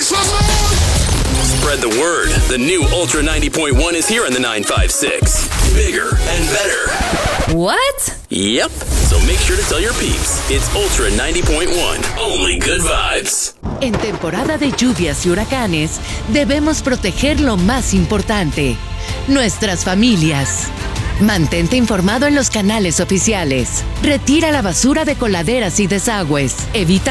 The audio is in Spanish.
Spread the word. The new Ultra 90.1 is here in the 956. Bigger and better. What? Yep. So make sure to tell your peeps. It's Ultra 90.1. Only good vibes. En temporada de lluvias y huracanes, debemos proteger lo más importante: nuestras familias. Mantente informado en los canales oficiales. Retira la basura de coladeras y desagües. Evita